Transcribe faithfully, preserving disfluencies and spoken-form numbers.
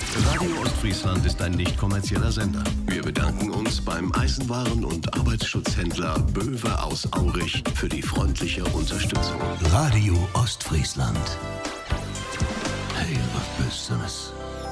Radio Ostfriesland ist ein nicht kommerzieller Sender. Wir bedanken uns beim Eisenwaren- und Arbeitsschutzhändler Böwe aus Aurich für die freundliche Unterstützung. Radio Ostfriesland. Hey, was Besseres.